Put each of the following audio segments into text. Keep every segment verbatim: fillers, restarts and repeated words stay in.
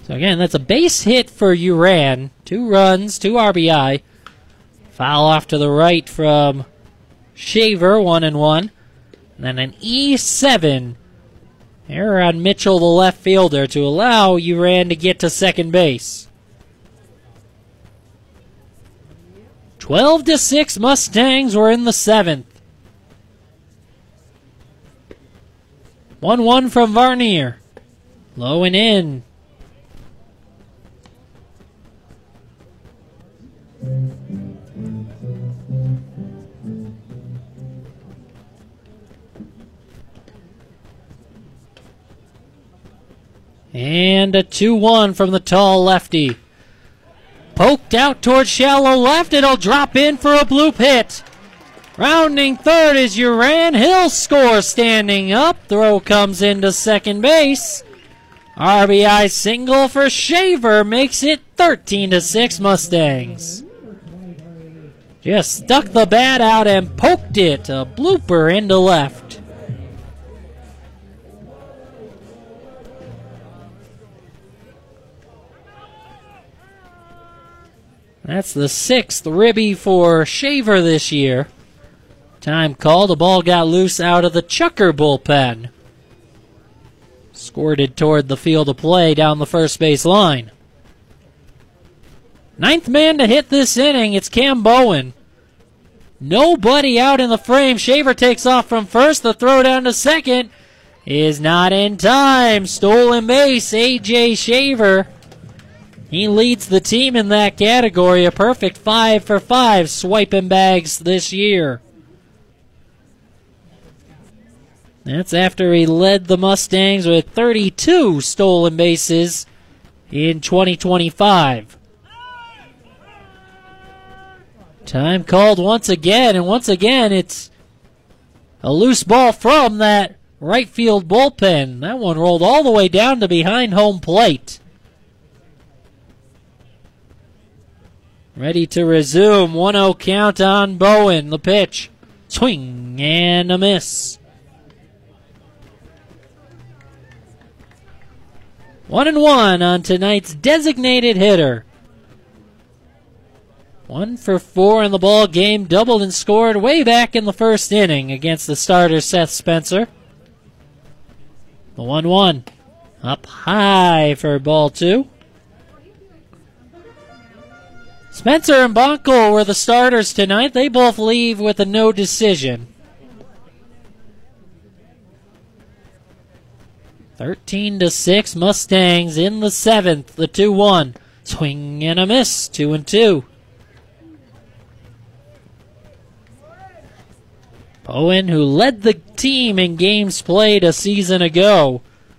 So again, that's a base hit for Uran. Two runs, two R B I. Foul off to the right from Shaver, one and one. And then an E seven. Error on Mitchell, the left fielder, to allow Uran to get to second base. twelve to six Mustangs were in the seventh. one one from Varnier. Low and in. And a two one from the tall lefty. Poked out towards shallow left. It'll drop in for a bloop hit. Rounding third is Uran. He'll score standing up. Throw comes into second base. R B I single for Shaver makes it thirteen to six Mustangs. Just stuck the bat out and poked it. A blooper into left. That's the sixth ribby for Shaver this year. Time called. The ball got loose out of the Chucker bullpen. Squirted toward the field of play down the first base line. Ninth man to hit this inning. It's Cam Bowen. Nobody out in the frame. Shaver takes off from first. The throw down to second is not in time. Stolen base. A J Shaver. He leads the team in that category. A perfect five for five swiping bags this year. That's after he led the Mustangs with thirty-two stolen bases in twenty twenty-five. Time called once again, and once again it's a loose ball from that right field bullpen. That one rolled all the way down to behind home plate. Ready to resume. one oh count on Bowen. The pitch. Swing and a miss. One and one on tonight's designated hitter. One for four in the ball game. Doubled and scored way back in the first inning against the starter Seth Spencer. The one one. Up high for ball two. Spencer and Bonkel were the starters tonight. They both leave with a no decision. thirteen to six Mustangs in the seventh. The two one. Swing and a miss. two and two. Bowen, who led the team in games played a season ago.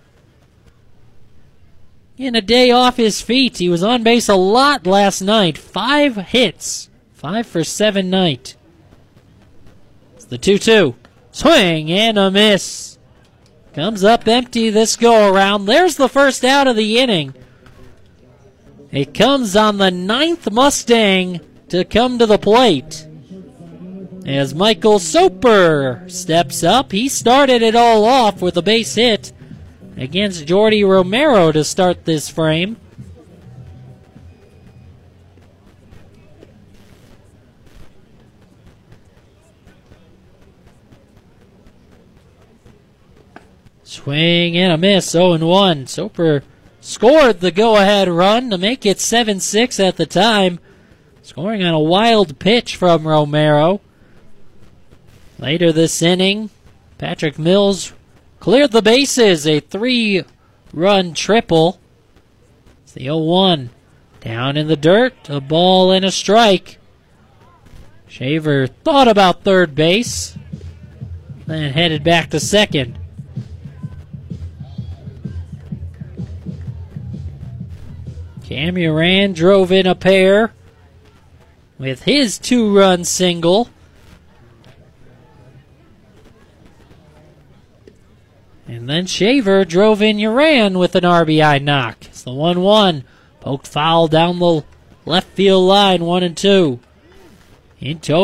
In a day off his feet, he was on base a lot last night. Five hits. Five for seven night. It's the two two. Swing and a miss. Comes up empty this go-around. There's the first out of the inning. It comes on the ninth Mustang to come to the plate. As Michael Soper steps up, he started it all off with a base hit against Jordy Romero to start this frame. Swing and a miss, oh and one. Soper scored the go-ahead run to make it seven six at the time, scoring on a wild pitch from Romero. Later this inning, Patrick Mills cleared the bases, a three-run triple. It's the oh one. Down in the dirt, a ball and a strike. Shaver thought about third base, then headed back to second. Cam Uran drove in a pair with his two-run single. And then Shaver drove in Uran with an R B I knock. It's the one one. Poked foul down the left field line, one and two. In total.